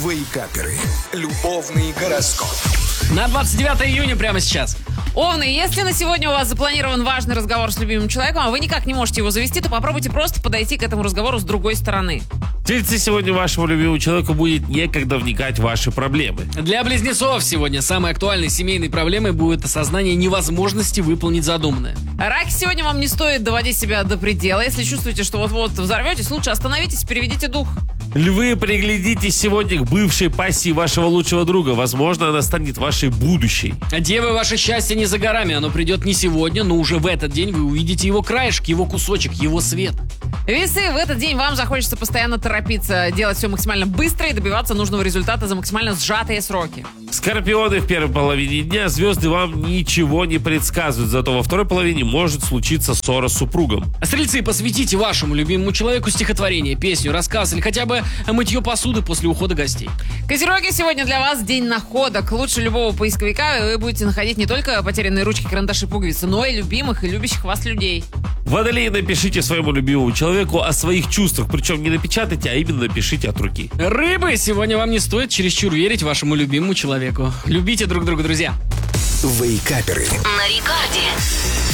Вейкаперы. Любовный гороскоп. На 29 июня прямо сейчас. Овны, если на сегодня у вас запланирован важный разговор с любимым человеком, а вы никак не можете его завести, то попробуйте просто подойти к этому разговору с другой стороны. Тельцы, сегодня вашему любимому человеку будет некогда вникать в ваши проблемы. Для близнецов сегодня самой актуальной семейной проблемой будет осознание невозможности выполнить задуманное. Раки, сегодня вам не стоит доводить себя до предела. Если чувствуете, что вот-вот взорветесь, лучше остановитесь, переведите дух. Львы, приглядитесь сегодня к бывшей пассии вашего лучшего друга. Возможно, она станет вашей будущей. Девы, ваше счастье не за горами. Оно придет не сегодня, но уже в этот день вы увидите его краешек, его кусочек, его свет. Весы, в этот день вам захочется постоянно торопиться, делать все максимально быстро и добиваться нужного результата за максимально сжатые сроки. Скорпионы, в первой половине дня звезды вам ничего не предсказывают, зато во второй половине может случиться ссора с супругом. Стрельцы, посвятите вашему любимому человеку стихотворение, песню, рассказ или хотя бы мытье посуды после ухода гостей. Козероги, сегодня для вас день находок. Лучше любого поисковика вы будете находить не только потерянные ручки, карандаши, пуговицы, но и любимых и любящих вас людей. Водолеи, напишите своему любимому человеку о своих чувствах, причем не напечатайте, а именно напишите от руки. Рыбы, сегодня вам не стоит чересчур верить вашему любимому человеку. Любите друг друга, друзья. Вейкаперы. На рекорде.